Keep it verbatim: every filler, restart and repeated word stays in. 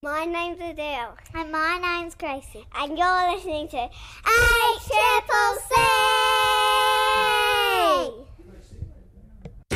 My name's Adele. And my name's Gracie. And you're listening to Eight Triple C!